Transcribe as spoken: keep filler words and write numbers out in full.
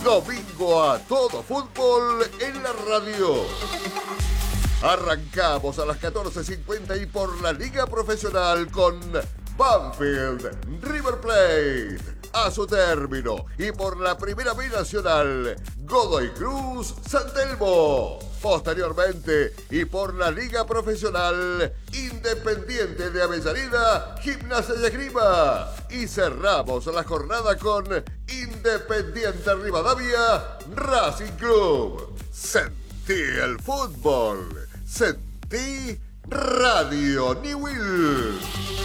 Domingo a todo fútbol en la radio. Arrancamos a las catorce cincuenta y por la Liga Profesional con Banfield River Plate a su término, y por la Primera B Nacional Godoy Cruz San Telmo. Posteriormente, y por la Liga Profesional Independiente de Avellaneda, Gimnasia y Esgrima. Y cerramos la jornada con Independiente Rivadavia, Racing Club. Sentí el fútbol. Sentí Radio Newell.